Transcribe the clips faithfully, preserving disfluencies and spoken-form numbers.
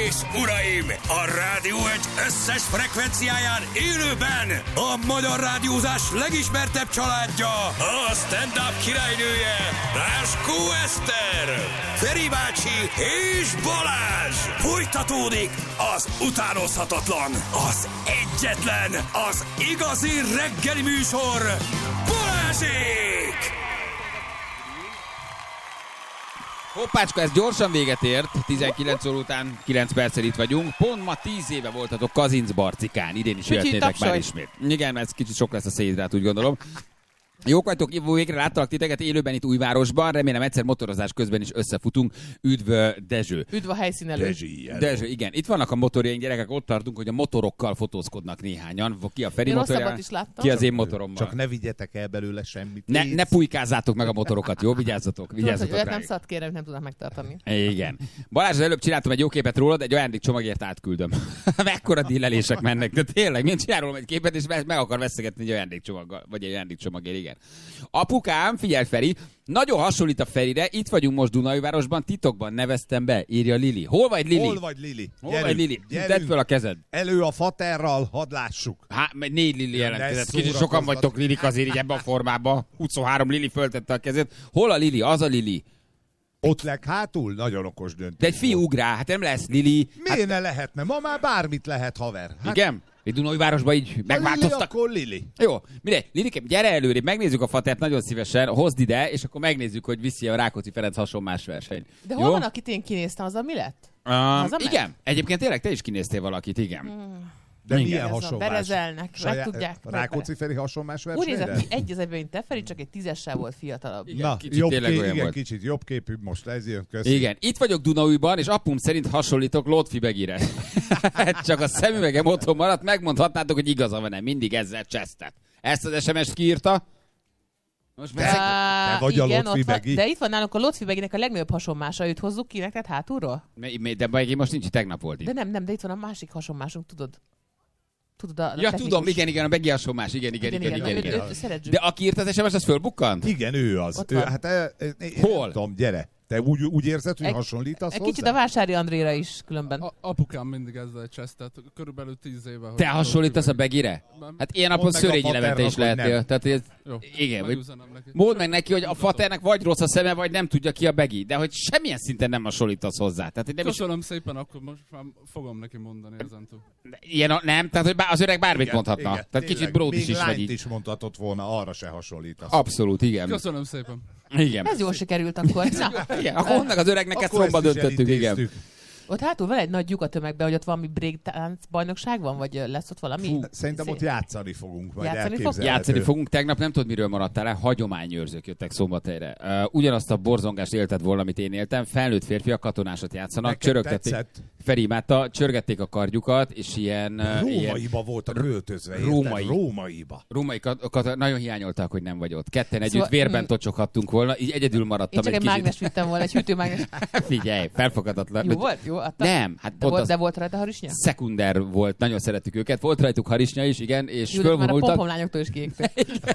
és uraim, a Rádió egy összes frekvenciáján élőben a magyar rádiózás legismertebb családja, a stand-up királynője, Ráskó Eszter, Feri bácsi és Balázs. Folytatódik az utánozhatatlan, az egyetlen, az igazi reggeli műsor, Balázsék! Hoppácska, ez gyorsan véget ért, tizenkilenc óra után kilenc perccel itt vagyunk. Pont ma tíz éve voltatok Kazinc Barcikán, idén is jöhetnétek már ismét. Igen, ez kicsit sok lesz a szénhidrát, úgy gondolom. Jók vagytok, végre láttalak titeket élőben itt Újvárosban, remélem egyszer motorozás közben is összefutunk. Üdv Dezső. Üdv a helyszínelő. Dezső, Dezső, igen. Itt vannak a motorjaink, gyerekek, ott tartunk, hogy a motorokkal fotózkodnak néhányan. Ki a Feri motorja, ki az én motorommal. Csak ne vigyetek el belőle semmit. Ne, ne pulykázzátok meg a motorokat, jó? Vigyázzatok, vigyázzatok rá. Nem szabad kérem, nem tudnak megtartani. Igen. Balázs, az előbb csináltam egy jó képet rólad, egy ajándékcsomagért átküldöm. Mekkora dillelések mennek, de tényleg, én csinálom egy képet, és meg akar veszegetni egy ajándékcsomaggal, vagy egy ajándékcsomagért, igen. Apukám, figyelj Feri, nagyon hasonlít a Ferire, itt vagyunk most Dunaújvárosban, titokban neveztem be, írja Lili. Hol vagy Lili? Hol vagy Lili? Hol gyerünk, vagy Lili? Tedd föl a kezed. Elő a faterral, hadd lássuk. Hát, négy Lili jelentkezett. Kicsit sokan vagytok Lilik azért így ebben a formában. huszonhárom Lili föltette a kezét. Hol a Lili? Az a Lili. Ott leghátul? Nagyon okos döntés. De egy fiú ugrál, hát nem lesz Lili. Miért hát... ne lehetne? Ma már bármit lehet, haver. Hát... Igen? Itt Dunaújvárosban így megváltoztak. Lili, akkor Lili. Jó, mire? Lilikem, gyere előrébb, megnézzük a fatert nagyon szívesen, hozd ide, és akkor megnézzük, hogy viszi a Rákóczi Ferenc hasonlás verseny. De hol van, akit én kinéztem, az a mi lett? Um, az a igen, meg? Egyébként tényleg te is kinéztél valakit, igen. Hmm. De igen. Milyen hasonlás? Berezelnek, meg tudják. Rákóczi Feri hasonlás versenyre? Úgy nézett ki egy az egyben, mint te Feri, csak egy tízessel volt fiatalabb. Igen, na, kicsit jobb tényleg ké- olyan igen, volt. kicsit jobb képű, most ez jön, köszönöm. Igen, itt vagyok Dunaújban, és apum szerint hasonlítok Lotfi Begire. Csak a szemüvegem otthon maradt, megmondhatnátok, hogy igaza van-e, mindig ezzel csesztet. Ezt az es em es-t kiírta. Most de, te vagy igen, a Lotfi Begi. De itt van nálunk a Lotfi Beginek a legnagyobb hasonmása, őt hozzuk ki neked hátulról? De Begi most nincs, tegnap volt itt. De nem, nem, de itt van a másik hasonmásunk, tudod? Tudod a, a ja, tudom, igen, igen, a Begi hasonmás, igen, igen, igen, igen, igen, igen. Ő, ő, de aki írt az es em es, az fölbukkant? Igen, ő az. Ő, hát, e, e, hol? Nem tudom, gyere. Te úgy, úgy érzed, hogy hasonlítasz hozzá? Egy kicsit a Vásári Andréra is különben. A, apukám mindig ezzel csesztett, körülbelül tíz éve. Te hasonlítasz a Begire? Hát ilyen napon Szörényi Levente is lehetél. Tehát, ez, jó, igen, vagy, mondd meg neki, hogy a faternek vagy rossz a szeme, vagy nem tudja ki a Begi, de hogy semmilyen szinten nem hasonlítasz hozzá. Tehát, nem Köszönöm is... szépen, akkor most már fogom neki mondani ezentúl. Ilyen a, nem, tehát hogy az öreg bármit igen, mondhatna. Igen, tehát kicsit bródis is vagy így. is mondhatott volna, arra se hasonlítasz. Abszolút, igen. Köszönöm szépen. Igen. Ez jól sikerült akkor. Na. Igen, akkor onnak az öregnek ezt romba döntöttük, igen. Ott hátul van egy nagy lyuk a tömegben, hogy ott valami breakdance bajnokság van, vagy lesz ott valami? Fú, szerintem ott játszani fogunk, majd játszani elképzelhető. Játszani fogunk. Tegnap nem tudod, miről maradtál el, hagyományőrzők jöttek Szombathelyre. Uh, ugyanazt a borzongást élted volna, amit én éltem. Felnőtt férfiak katonásat játszanak, csörögtették. Feri imádta, csörgették a kardjukat, és ilyen... Uh, Rómaiba ilyen... voltak öltözve, Római. Rómaiba. Római kat- nagyon hiányolták, hogy nem vagy ott. Ketten együtt szóval, vérben tocsoghattunk volna, így egyedül maradtam egy kicsit. Én csak egy mágnes vittem volna, egy hűtőmágnes. Figyelj, felfogadatlan. Jó volt? Jó, adtam. Nem, hát de, volt, de volt rajta harisnya? Szekunder volt, nagyon szerettük őket. Volt rajtuk harisnya is, igen, és jó, fölvonultak. Már a pompomlányoktól is kiégtek.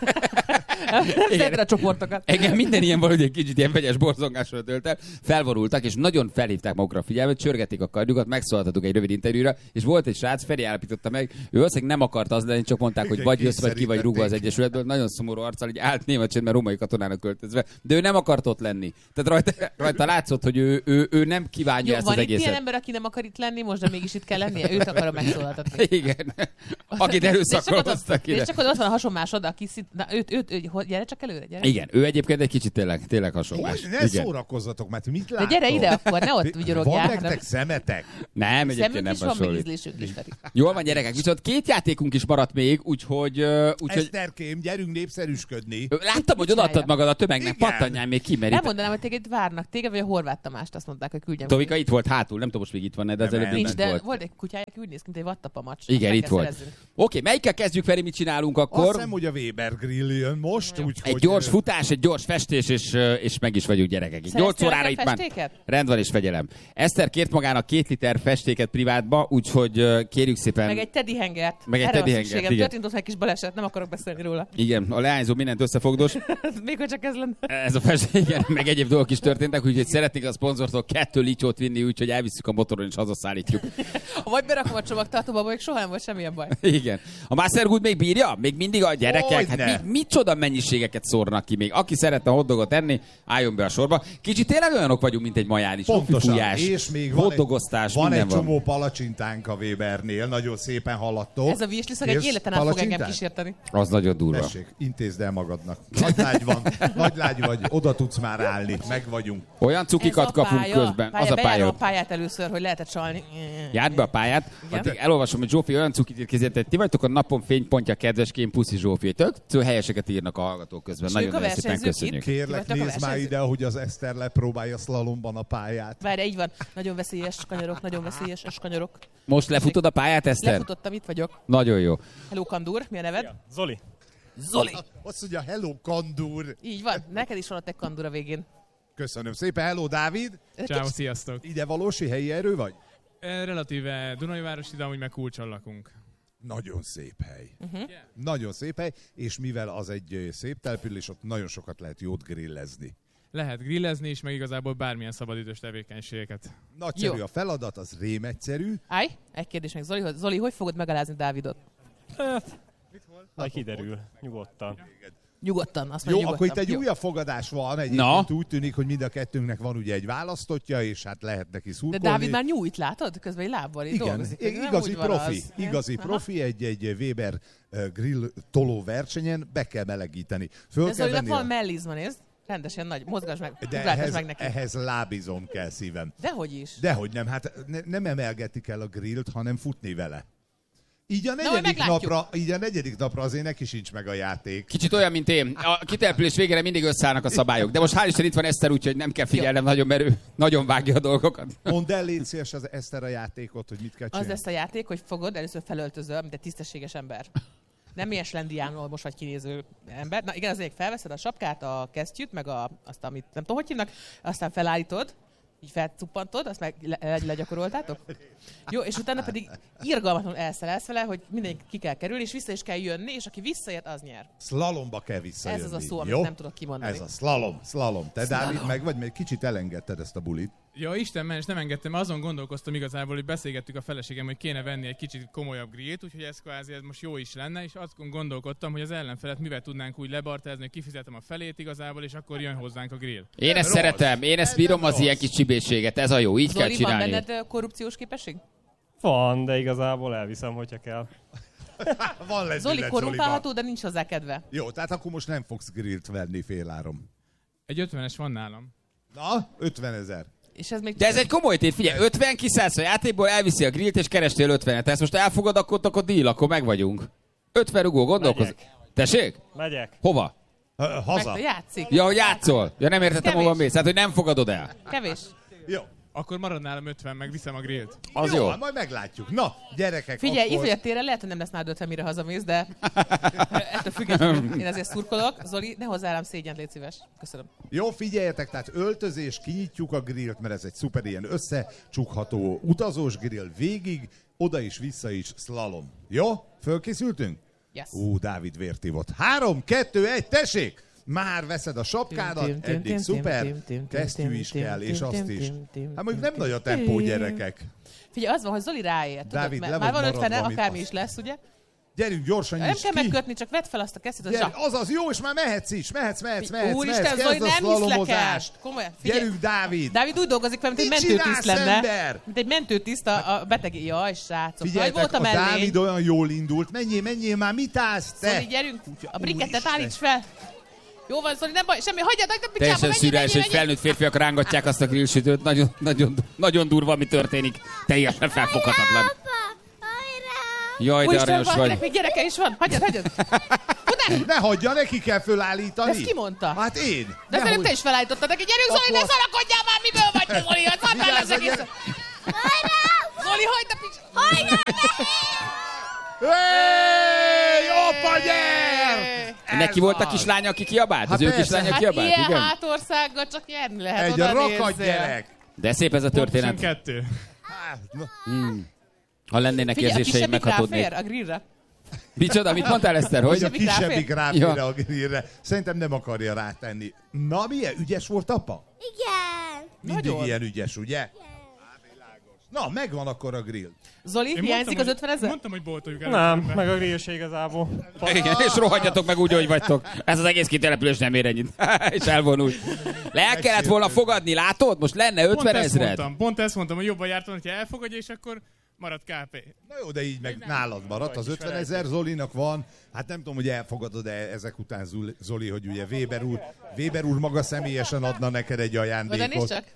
Szedre a csoportokat. Engem minden ilyen valahogy egy kicsit ilyen vegyes borzongásra tölt el. Felvorultak, és nagyon felhívták magukra a figyelmet, csörgették a kardjukat, megszólaltatuk egy rövid interjúra, és volt egy srác, Feri állapította meg, ő valószínűleg nem akart az lenni, csak mondták, hogy vagy jössz, vagy ki vagy rúgva az egyesületből. Nagyon szomorú arccal, hogy állt német csend, mert római katonának költözve. De ő nem akart ott lenni. Tehát rajta, rajta látszott, hogy ő, ő, ő nem kívánja jó, ezt az egészet. Van itt ilyen ember, aki nem akar itt lenni, most de mégis itt kell lennie, őt akarom megszólaltatni. Igen. Akit erőszakoloztak ide. És csak ott van a hasonmásod, aki szit... Na, őt, őt, őt, őt, gyere csak előre, gyere. Igen, ő egyébként egy kicsit tényleg, tényleg hasonlás. Hogy ne szórakozzatok, mert mit látok? De gyere ide akkor, ne ott vigyorogjál. Van nektek szemetek? Nem, egyébként nem hasonlít. Is, jól van, gyerekek, viszont két játékunk is maradt még, úgyhogy... Úgy, Eszterkém, gyerünk népszerűsködni. Láttam, hogy odaadtad magad a tömegnek, pattanjál még ki, mert nem mondanám, hogy téged várnak, téged vagy a Horváth Tamást, azt mondták, hogy küldjem. Tovika itt volt hátul, nem tudom most még itt van, de az előbb nincs, de volt. volt egy kutyája, aki úgy néz ki, mint egy vattapa macs. Igen, itt volt. Oké, melyikkel kezdjük, Feri, mit csinálunk akkor? Azt hiszem, hogy a Weber Grill jön most. most, úgyhogy... Egy gyors futás, egy gyors festés, és, és meg is vagyunk gyerekek. nyolc órára itt már rend van és fegyelem. Eszter kért magának két liter festéket privátba, úgyhogy kérjük szépen... Meg egy teddy hangert. Meg egy teddy hangert, igen. Történt ott egy kis baleset, nem akarok beszélni róla. Igen, a leányzó mindent összefogdos. Még hogy csak ez lenne. Ez a festék, igen, meg egyéb dolgok is történtek, úgyhogy szeretnék a szponzortól kettő licsót vinni, úgyhogy elviszük a motoron és hazaszállítjuk. Vagy berakom a csomagtartóba, még soha nem volt semmilyen baj. Igen. A Mastergood még bírja? Még mindig a gyerekek? Hát mi, micsoda mennyiségeket szórnak ki még. Aki szeretne hotdogot enni, álljon be a sorba. Kicsit tényleg olyanok vagyunk, mint egy maján is. Pontosan. És még van egy, van egy csomó van. palacsintánk a Webernél. Nagyon szépen haladtok. Ez a virsliszag egy életen át fog engem kísérteni. Az nagyon durva. Tessék, intézd el magadnak. Nagy lágy van, nagy lágy vagy, oda tudsz már állni. Meg vagyunk. Olyan cukikat kapunk pálya. közben. Pálya, az a pálya. a pályát először, hogy lehetett csalni. Járd be a pályát. Addig elolvasom, hogy Zsófi olyan cukit írt kézért, ti vagytok a napon fénypontja, kedveském, puszi Zsófi. Tök helyeseket írnak a hallgatók közben. Nagyon, nagyon szépen köszönjük. Kérlek, nézd már ide, ahogy az Eszter lepróbálja szlalomban a pályát. Várj, így van. Nagyon veszélyes kanyarok, nagyon veszélyes kanyarok. Most lefutod a pályát, Eszter? Lefutottam, itt vagyok. Nagyon jó. Hello, Kandur, mi a neved? Ja, Zoli. Zoli. Azt mondja, hello, Kandur. Így van, neked is van ott egy Kandur a végén. Köszönöm szépen, hello, Dávid. Ciao, sziasztok. Ide valósi helyi erő vagy? Relatíve Dunajvárosi, de amúgy meg Kulcson lakunk. Nagyon szép hely. Uh-huh. Yeah. Nagyon szép hely, és mivel az egy szép település, ott nagyon sokat lehet jót grillezni. Lehet grillezni is, meg igazából bármilyen szabadidős tevékenységeket. Nagyszerű Jó. a feladat, az rém egyszerű. Állj, egy kérdés meg. Zoli, hogy, Zoli, hogy fogod megalázni Dávidot? Hát, majd kiderül, nyugodtan. Nyugodtan, azt Jó, mondja, akkor itt nyugodtan. egy Jó. újabb fogadás van, egyébként Na? úgy tűnik, hogy mind a kettőnknek van ugye egy választottja, és hát lehet neki De szurkolni. Dávid már nyújt, látod? Közben egy lábbal így Igen, dolgozik. i- Nem igazi úgy van profi, az. igazi Aha. profi egy, egy Weber uh, grill toló versenyen be kell melegíteni. Föl De kell Zolinak venni van a... mellizma, nézd. Rendesen nagy, mozgasd meg, De ugráltasd ehhez, meg neki. ehhez lábizom kell szívem. Dehogy is. Dehogy nem, hát ne, nem emelgetik el a grillt, hanem futni vele. Így a majd negyedik, meglátjuk. napra, így a negyedik napra azért neki sincs meg a játék. Kicsit olyan, mint én. A kitelepülés végére mindig összeállnak a szabályok. De most hál' Isten itt van Eszter, úgyhogy nem kell figyelnem nagyon, mert ő nagyon vágja a dolgokat. Mondd el, légy szíves az Eszter a játékot, hogy mit kell Az csinálni. lesz a játék, hogy fogod, először felöltözöl, mint egy tisztességes ember. Nem ilyen slendiánul most vagy kinéző ember. Na igen, azért felveszed a sapkát, a kesztyűt, meg a, azt, amit nem tudom, hogy hívnak, aztán felállítod, így felcuppantod, azt meg le, legyakoroltátok. Jó, és utána pedig irgalmatlanul elszelelsz vele, hogy mindenki ki kell kerülni, és vissza is kell jönni, és aki visszaért, az nyer. Szlalomba kell visszajönni. Ez az a szó, amit jó? nem tudok kimondani. Ez a slalom, slalom. Te, Slalom. Dávid, meg vagy, mert kicsit elengedted ezt a bulit. Ja, Isten ments, nem engedtem, mert azon gondolkoztam igazából, hogy beszélgettük a feleségem, hogy kéne venni egy kicsit komolyabb grillt, úgyhogy ez kvázi ez most jó is lenne, és azt gondolkodtam, hogy az ellenfelet mivel tudnánk úgy lebartázni, hogy kifizetem a felét igazából, és akkor jön hozzánk a grill. Én ezt Rossz. szeretem, én ezt Ez bírom nem az ilyen rossz. kis csibészséget, ez a jó, így kell Zoli, van csinálni. benned ö, korrupciós képesség? Van, de igazából elviszem, hogyha kell. Van lesz Zoli billet korrumpálható, de nincs hozzá kedve. Jó, tehát akkor most nem fogsz grillt venni féláron. Egy ötvenes van nálam. Na, ötvenezer. És ez még De ez egy komoly tét, figyelj, ötven kiszállsz a játékból, elviszi a grillt és kerestél ötvenet. Ezt most elfogadod, akkor, akkor deal, akkor meg vagyunk. ötven rugó, gondolkozz. Megyek. Tessék? Megyek. Hova? Ö, Haza. Meg játszik. Ja, hogy játszol. Ja, nem értettem, Kevés. hova mész. Hát, hogy nem fogadod el. Kevés. Jó. Akkor marad nálam ötven, meg viszem a grillt. Az jó, jó. hát majd meglátjuk. Na, gyerekek, Figyelj, akkor... itt vagy a téren, lehet, hogy nem lesz nálad ötven, mire hazamész, de ettől függetlenül én ezért szurkolok. Zoli, ne hozzá rám szégyent, légy szíves. Köszönöm. Jó, figyeljetek, tehát öltözés, kinyitjuk a grillt, mert ez egy szuper ilyen összecsukható utazós grill végig, oda is, vissza is, slalom. Jó? Fölkészültünk? Yes. Ú, Dávid vértivott. Három, kettő, egy, tessék! Már veszed a sapkádat, Tim, tim, eddig tim, szuper, tim, tim, kesztyű tim, is tim, kell, tim, és tim, azt tim, is. tim, tim, Hát mondjuk nem tim, nagy a tim. tempó, gyerekek. Figyelj, az van, hogy Zoli ráér. Tudod, Dávid, mert le már vagy van ötven, maradva, akármi mit is lesz, ugye? Gyerünk, gyorsan Nem nyisd kell ki. megkötni, csak vedd fel azt a kesztyűt, az Gyere, zsák. azaz, jó, és már mehetsz is, mehetsz, mehetsz, mehetsz, Úristen, mehetsz, Zoli, kezd a nem hiszlek el. szlalomozást. Komolyan, figyelj. Gyerünk, Dávid. Dávid úgy dolgozik fel, mint egy Mit mentőtiszt csinálsz, lenne. ember? Mint egy mentőtiszt a, a beteg. Jaj, srácok. Vagy Figyeljetek, volt a a mellény. Dávid olyan jól indult. Menjél, menjél már, mit állsz te? Zoli, gyerünk. A brikettet Úristen. állíts fel. Jó van, Zoli, nem baj, semmi, hagyjad, hagyjad, picsába, Teljesen menjél, szürreális, hogy menjél, felnőtt férfiak rángatják azt a grillsütőt. Nagyon, nagyon, nagyon durva, ami történik. Teljesen felfoghatatlan. Jaj, de Úristen, aranyos valakinek vagy. még gyereke is van. Hagyjad, hagyjad. Tudod, Ne hagyja, neki kell fölállítani. ezt ki mondta? Hát én. De Nehogy- szerintem te is felállítottad neki. Gyerünk, Zoli, ne Akkor- szarakodjál már, miből vagy te, Zoli? Az szartál Vigyázz, lesz egész. gyere. Zoli, hagyd a picsába. Hey, apa, nyer! Neki volt a kislánya, aki kiabált? Hát az ő persze. kislánya Hát kiabált? ilyen Igen? hátországgal csak nyerni lehet. Egy oda rakat nézzél. gyerek. De szép ez a történet. Pontosan kettő. Hát, na, Ha lennének Figyelj, a érzéseim, kisebbik meghatódnék. ráfér a grillre? Micsoda, mit mondtál, Eszter, hogy a hogy? Kisebbik kisebbik ráfér? ráfér Ja. a grillre. Szerintem nem akarja rátenni. Na, milyen ügyes volt apa? Igen. Mindig Nagyon. ilyen ügyes, ugye? Na, megvan akkor a grill. Zoli, Én hiányzik mondtam, az hogy- ötven ezer? Mondtam, hogy boltoljuk el. Nem, meg a grill se igazából. Igen, és rohadjatok meg úgy, hogy vagytok. Ez az egész kitelepülés nem ér ennyit. És elvonult. Le el kellett volna fogadni, látod? Most lenne Pont ötven ezt ezred. mondtam, pont ezt mondtam, hogy jobban jártam, hogyha elfogadja, és akkor marad ká pé. Na jó, de így meg nálad maradt. Az ötven ezer Zolinak van. Hát nem tudom, hogy elfogadod-e ezek után, Zoli- Zoli, hogy ugye Weber úr, Weber úr maga személyesen adna neked egy Oda nézd ajándékot. csak.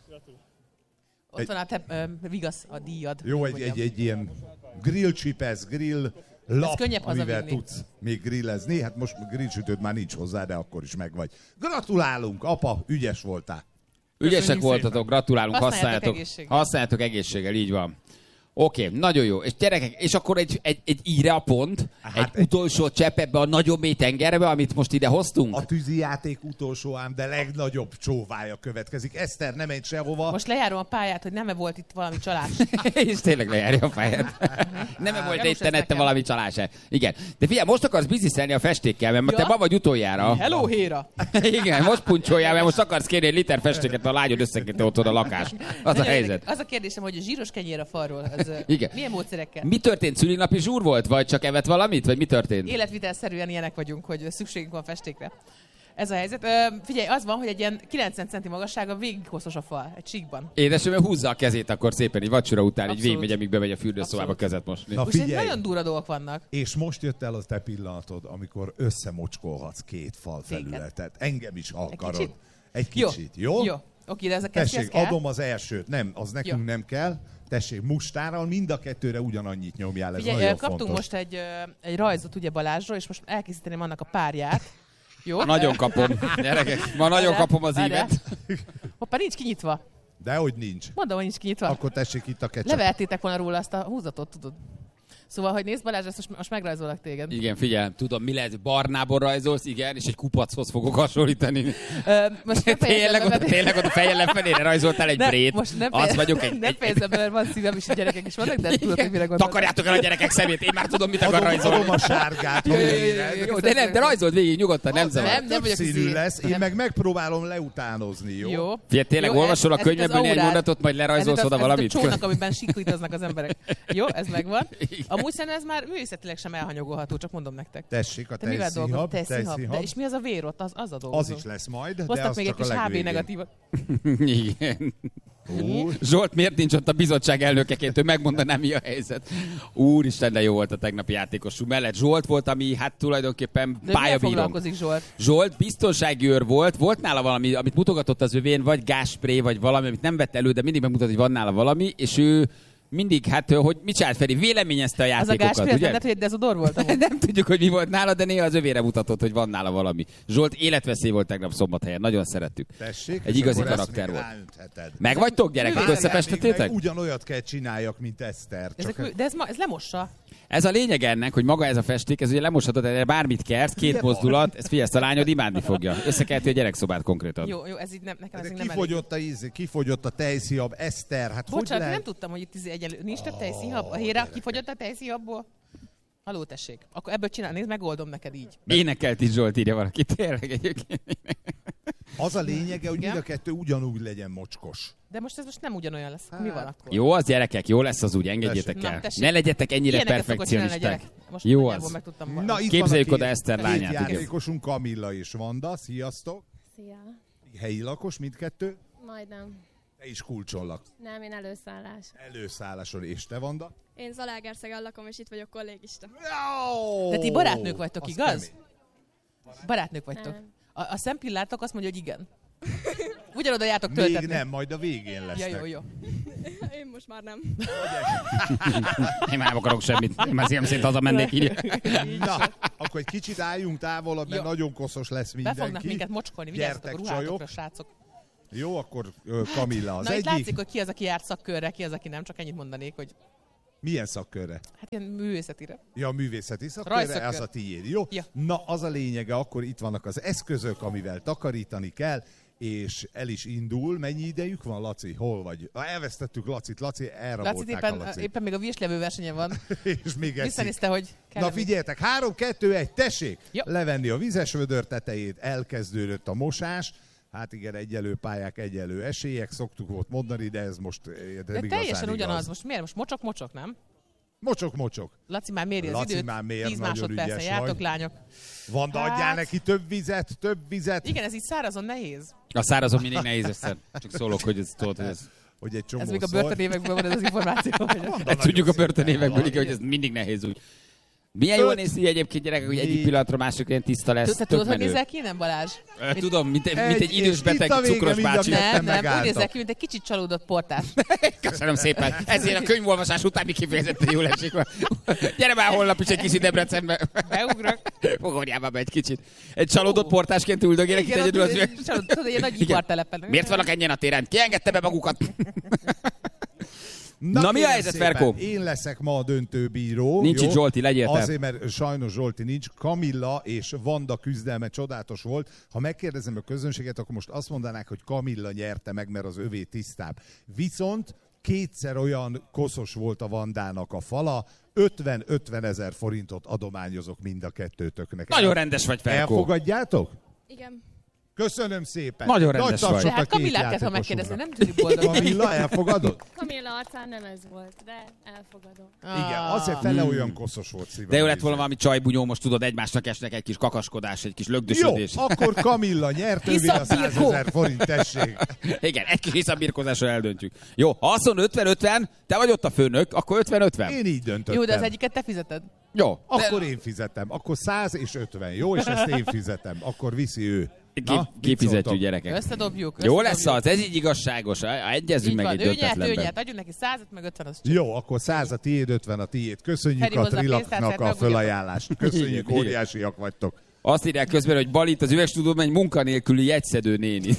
Ott van a te, ö, vigasz, a díjad. Jó, egy, Mondjam. egy, egy ilyen grill csipesz, grill lap, könnyebb amivel hazavinni. tudsz még grillezni. Hát most grillsütőd már nincs hozzá, de akkor is megvagy. Gratulálunk, apa, ügyes voltál. Ügyesek Köszönjük voltatok, szépen. gratulálunk, Használjátok használjátok. egészséggel. Használjátok egészséggel, így van. Oké, okay, nagyon jó. És gyerekek, és akkor egy, egy, egy íre a pont, Hát egy egy- utolsó csepp ebbe a nagyon mély tengerbe, amit most ide hoztunk. A tűzijáték utolsó ám, de legnagyobb csóvája következik. Eszter, nem menj sehova. Most lejárom a pályát, hogy nem-e volt itt valami csalás. És tényleg lejárja a fejed. Nem volt Gyanús itt ez nette nekem. valami csalás-e. Igen. De figyelj, most akarsz bizniszelni a festékkel, mert Ja. te ma vagy utoljára. Hello, Héra! Igen, most puncsoljál, mert most akarsz kérni egy liter festéket, a lányod összeköti otthon a lakás. Az a Nagyon helyzet. érdekes. Az a kérdésem, hogy a zsíros kenyér a falról, az, ö, Igen. milyen módszerekkel? Mi történt? Szülinapi zsúr volt? Vagy csak evett valamit? Vagy mi történt? Életvitelszerűen ilyenek vagyunk, hogy szükségünk van festékre. Ez a helyzet. Ö, figyelj, az van, hogy egy ilyen kilencven centi magassága végig hosszos a fal, egy síkban. Édesem, húzza a kezét akkor szépen, így vacsora után, így Abszolút. végigmegy, amíg bemegy a fürdőszobába Abszolút. kezet mosni. Na Most egy figyelj, nagyon durva dolgok vannak. és most jött el az te pillanatod, amikor összemocskolhatsz két fal felületet. Engem is akarod. kicsit? Egy kicsit, jó? Jó. Oké, de ez a kesztyű, ez Tessék, kell? adom az elsőt. Nem, az nekünk Jó. nem kell. Tessék, mustárral mind a kettőre ugyanannyit nyomjál, ez Figyelj, nagyon ö, kaptunk fontos. most egy, ö, egy rajzot ugye Balázsról, és most elkészíteném annak a párját. Jó? Nagyon kapom, gyerekek. Ma nagyon Várjál, kapom az várjál. ívet. Hoppá, nincs kinyitva. Dehogy nincs. Mondom, hogy nincs kinyitva. Akkor tessék itt a ketchup. Levehettétek volna róla azt a húzatot, tudod. Szóval, hogy nézd Balázs, ezt most, most megrajzolok téged. Igen, figyelj, tudom, mi lesz, barnából rajzolsz, igen, és egy kupachoz fogok hasonlítani. Ö, most ne fejezem Tényleg, be, ott, mert- tényleg ott a fejjel lefelére rajzoltál egy Ne, brét. most nem Az fejezem- vagyok egy... Ne egy, fejezem be, mert van szívem is, a gyerekek is vannak, de tudod, hogy mire gondolok. Takarjátok el a gyerekek szemét, én már tudom, mit akar Adom, rajzolni. adom a sárgát, Jó, hogy jó, jó, éred. jó, jó, de nem, de rajzold végig nyugodtan, nem zavar. Nem, nem vagyok Színű izé. lesz, én Nem. meg megpróbálom leutánozni, jó? Jó. Figyelj, tényleg Jó, olvasol a ez- ez itt könyveből az néhány aurád. mondatot, majd lerajzolsz Ez itt oda az- valamit? Ez itt a csónak, amiben siklítoznak az emberek. Jó, ez megvan. Igen. Amúgy szerintem ez már művészetileg sem elhanyagolható, csak mondom nektek. Tessék, a Te mivel dolgozol? tejszínhab, Tejszínhab. De tejszínhab. és mi az a vér ott? Az, az a dolgozó. Az is lesz majd, de Hoztak az még egy csak a kis há bé legvégén. negatívat. Igen. Ó, Zsolt miért nincs ott a bizottság elnökeként, ő megmondaná, mi a helyzet. Úristen, de jó volt a tegnapi játékosunk mellett. Zsolt volt, ami hát tulajdonképpen De mivel pályabírónk. foglalkozik Zsolt? Zsolt biztonsági őr volt, volt nála valami, amit mutogatott az övén, vagy gázspré, vagy valami, amit nem vett elő, de mindig megmutatott, hogy van nála valami, és ő mindig, hát, hogy mit csinált Feri, véleményezte a Az a játékokat, gáspré, az nem ugye? lehet, hogy egy dezodor volt amúgy. Nem tudjuk, hogy mi volt nála, de néha az övére mutatott, hogy van nála valami. Zsolt életveszély volt tegnap Szombathelyen, nagyon szerettük. tessék, Egy és igazi akkor ezt karakter még volt. ráöntheted. Meg vagytok, gyerekek, Várjál, összefestettétek? Még meg ugyanolyat kell csináljak, mint Eszter. Ezek, Csak mű- de ez, ma, ez lemossa. Ez a lényeg ennek, hogy maga ez a festék, ez ugye lemoshatod, de bármit kersz, két De mozdulat, ez figyelsz, a lányod imádni fogja. Összekelti a gyerekszobát konkrétan. Jó, jó, ez így nem, nekem ez de így nem elég. kifogyott a íz, kifogyott a tejszíjab, Eszter, hát hogy Bocsánat, lehet? nem tudtam, hogy itt izé egyenlő. Nincs több tejszínhab? A Héra kifogyott a tejszínhabból? Haló, tessék. Akkor ebből csinál, nézd, megoldom neked így. Énekelt is Zsolt, írja valaki, tényleg egyébként. Az a lényege, hogy Igen. mind a kettő ugyanúgy legyen mocskos. De most ez most nem ugyanolyan lesz. Mi van akkor? Jó az gyerekek, jó lesz az úgy, engedjétek Tessék. el. Na, tessék. Ne legyetek ennyire Ilyeneket szokott csinálni a perfekcionisták. gyerek. Most Jó nagyjából az. megtudtam Na, volna. itt Képzeljük van a oda két- Eszter két lányát, igen. játékosunk, Kamilla és Vanda. Sziasztok! Szia. Helyi lakos mindkettő? Majdnem. Te is kulcson laksz. Nem, én előszállás. Előszálláson. És te, Vanda? Én Zalaegerszegen lakom, és itt vagyok kollégista. Jó! De ti barátnők vagytok, Az igaz? kemény. Barátnők vagytok. Nem. A, a szempillátok azt mondja, hogy igen. Ugyanoda jártok Még töltetni. nem, majd a végén Ja, lesznek. jó, jó. Én most már nem. Én már nem akarok semmit. Én már szívem szerint hazamennék, írja. Na, akkor egy kicsit álljunk távolabb, mert Jó. nagyon koszos lesz Be fognak mindenki. minket mocskolni, vigyázzatok a Gyertek, ruhátokra, csajok. srácok. Jó, akkor ö, Kamilla az Na itt egyik. látszik, hogy ki az, aki járt szakkörre, ki az, aki nem, csak ennyit mondanék, hogy Milyen szakkörre? Hát ilyen művészetire. Ja, a művészeti szakkörre, Rajszakkör. az a tiéd, jó? Ja. Na, az a lényege, akkor itt vannak az eszközök, amivel takarítani kell, és el is indul. Mennyi idejük van, Laci? Hol vagy? Ah, elvesztettük Lacit. Laci, elrabolták Lacit a éppen, Lacit. éppen még a virslevő versenyen van. És még eszik. Visszanézte, hogy kell. Na figyeljetek, három, kettő, egy, tessék! Jó. Levenni a vizes vödör tetejét, elkezdődött a mosás. Hát igen, egyelő pályák, egyelő esélyek, szoktuk volt mondani, de ez most eh, nem De igazán teljesen igaz. ugyanaz. Most miért? Most mocsok-mocsok, nem? Mocsok-mocsok. Laci már méri az Laci időt. már mér, tíz nagyon másodpercen ügyes jártok, vagy. lányok. Vanda, Hát- adjál neki több vizet, több vizet. Igen, ez így szárazon nehéz. A szárazon mindig nehéz össze. Csak szólok, hogy ez tudod, hogy ez... Hogy egy csomó Ez még a szor. börtönévekből van ez az információ. Hogy Ezt tudjuk a börtönévekből, igen, hogy ez mindig nehéz úgy. Milyen jól néz ki egyébként, gyerekek, hogy egyik pillanatra másikra ilyen tiszta lesz. Te Tök tudod, hogy menő. nézel ki, nem Balázs? Ö, Tudom, mint, mint Egy- egy idős és beteg itt a vége cukros mind a bácsi. ketten Nem, nem, úgy megálltak. nézel ki, mint egy kicsit csalódott portás. Köszönöm szépen. Ezért a könyvolvasás után mi kifejezetten jól esik. Gyere már holnap is egy kicsit Debrecenbe. Beugrok. Fogorjába be egy kicsit. Egy csalódott portásként üldögélek itt Igen, egyedül az ott- üveg. csalódott, tudod, ilyen nagy Igen. ipartelepen. Miért vannak ennyien a téren? Ki engedte be magukat? Na, mi a kérem helyzet, szépen, Ferkó? Én leszek ma a döntőbíró. Nincs jó? itt Zsolti, legyél te. Azért, mert sajnos Zsolti nincs. Kamilla és Vanda küzdelme csodálatos volt. Ha megkérdezem a közönséget, akkor most azt mondanák, hogy Kamilla nyerte meg, mert az övé tisztább. Viszont kétszer olyan koszos volt a Vandának a fala, ötven-ötven ezer forintot adományozok mind a kettőtöknek. Nagyon rendes vagy, Ferkó. Elfogadjátok? Igen. Köszönöm szépen. Nagyon Nagy rendes tapsot vagy. a Hát két Kamillát kell, ha játékosunknak. megkérdezni, nem tűnik boldog. Kamilla, elfogadod? Kamilla arcán nem ez volt, de elfogadom. Igen, azért fele olyan koszos volt szívem. De jó lett volna valami csajbunyó, most tudod, egymásnak esnek egy kis kakaskodás, egy kis lögdösödés. Jó, akkor Kamilla nyert, ővé a százezer forint, tessék. Igen, egy kis hiszabirkozásra eldöntjük. Jó, ha azt mondod ötven-ötven, te vagy ott a főnök, akkor ötven-ötven. Én így döntöttem. Jó, de az egyiket te fizeted. Jó. Akkor én fizetem. Akkor száz és ötven, jó? És ezt én fizetem. Akkor viszi ő. Ki, kifizetjük, gyerekek. Összedobjuk. Jó összedobjuk. lesz az, ez így igazságos. Egyezünk Így meg van, egy ő nyert, ő döntetlenben. nyert. Adjunk neki százat, meg ötven az. Jó, akkor száz a tiéd, ötven a tiéd. Köszönjük Feri a hozza a Trilaknak pénztárcát, a meg fölajánlást. Köszönjük, Igen, óriásiak vagytok. Azt írják közben, hogy Bali itt az üvegstúdióban egy munkanélküli jegyszedő néni.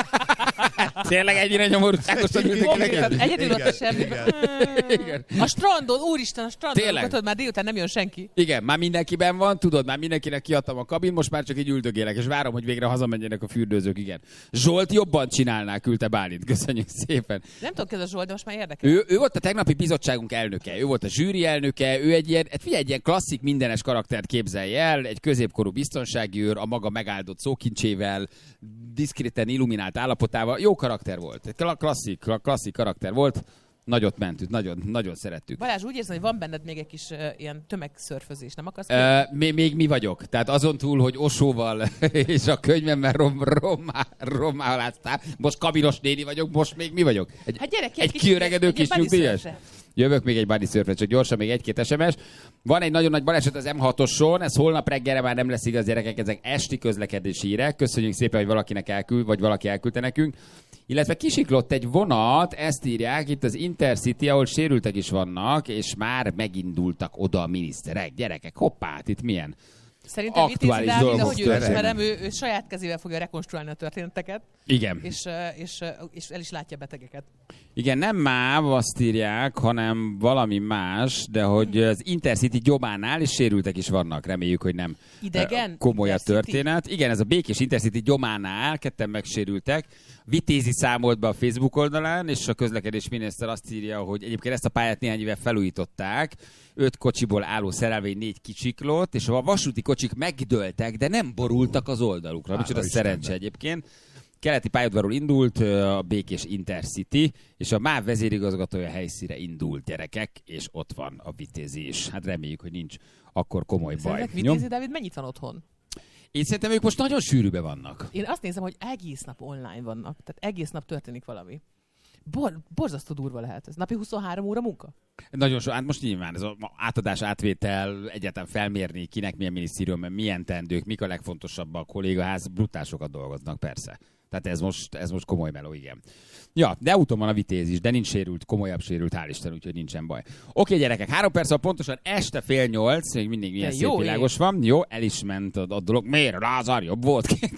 Tényleg ennyire nyomorúságosan ültek neked? Egyedül ott a semmiben. Igen. A strandon, úristen, a strandon, Tényleg? amikor tudod, már délután nem jön senki. Igen, már mindenkiben van, tudod, már mindenkinek kiadtam a kabin, most már csak így üldögélek, és várom, hogy végre hazamenjenek a fürdőzők, igen. Zsolt jobban csinálná, küldte Bálint, köszönjük szépen. Nem tudom, ki ez a Zsolt, de most már érdekel. Ő, ő volt a tegnapi bizottságunk elnöke, ő volt a zsűri elnöke, ő egy ilyen, hát figyelj, egy ilyen klasszik mindenes karaktert képzelj el, egy középkorú biztonsági őr, a maga megáldott szókincsével, diszkréten illuminált állapotával, jó karakter volt, egy klasszik, klasszik karakter volt, nagyot mentük, nagyon, nagyon szerettük. Balázs, úgy érzem, hogy van benned még egy kis uh, ilyen tömegszörfözés, nem akarsz? Ö, még, még mi vagyok. Tehát azon túl, hogy Osóval és a könyvemmel rom, rommá, rommáláztál, most kabinos néni vagyok, most még mi vagyok? Egy, Hát gyere ki, egy egy kicsit, kiöregedő egy kis ilyen nyugdíjas? bodysurfre. Jövök még egy body surfre, csak gyorsan még egy-két es em es. Van egy nagyon nagy baleset az em hatoson, ez holnap reggelre már nem lesz igaz, gyerekek, ezek esti közlekedési hírek. Köszönjük szépen, hogy valakinek elküld, vagy valaki elküldte nekünk. Illetve kisiklott egy vonat, ezt írják, itt az Intercity, ahol sérültek is vannak, és már megindultak oda a miniszterek. Gyerekek, hoppá, hát itt milyen Szerintem Vitézi aktuális Dávid, dolgok ahogy ő történnek. ismerem, ő, ő saját kezével fogja rekonstruálni a történeteket, Igen. és, uh, és, uh, és el is látja a betegeket. Igen, nem MÁV azt írják, hanem valami más, de hogy az Intercity gyománál is sérültek is vannak, reméljük, hogy nem Idegen? eh, komoly a Intercity? történet. Igen, ez a békés Intercity gyománál ketten megsérültek. Vitézi számolt be a Facebook oldalán, és a közlekedés miniszter azt írja, hogy egyébként ezt a pályát néhány éve felújították, öt kocsiból álló szerelvény négy kicsiklott, és a vasúti kocsik megdőltek, de nem borultak az oldalukra. Micsoda Hála szerencse Istennek. egyébként. Keleti pályaudvarról indult a békés Intercity, és a MÁV vezérigazgatója helyszíre indult, gyerekek, és ott van a Vitézi is. Hát reméljük, hogy nincs akkor komoly baj. Szerinted Jó? Vitézi Dávid mennyit van otthon? Én szerintem ők most nagyon sűrűbe vannak. Én azt nézem, hogy egész nap online vannak. Tehát egész nap történik valami. Bor, borzasztó durva lehet ez. Napi huszonhárom óra munka? Nagyon so, hát most nyilván ez az átadás, átvétel, egyáltalán felmérni, kinek milyen minisztérium, milyen teendők, mik a legfontosabb a kollégaház, brutásokat dolgoznak, persze. Tehát ez most, ez most komoly meló, igen. Ja, de úton van a Vitéz is, de nincs sérült, komolyabb sérült, hál' Isten, úgyhogy nincsen baj. Oké, gyerekek, három perc van pontosan, este fél nyolc, még mindig milyen De szép jó világos van. Jó, el is ment a, a dolog. Miért? Lázár jobb volt két.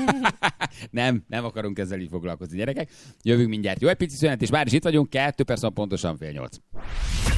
nem, nem akarunk ezzel így foglalkozni, gyerekek. Jövünk mindjárt. Jó, egy pici szünet, és már is itt vagyunk, kettő perc van pontosan fél nyolc.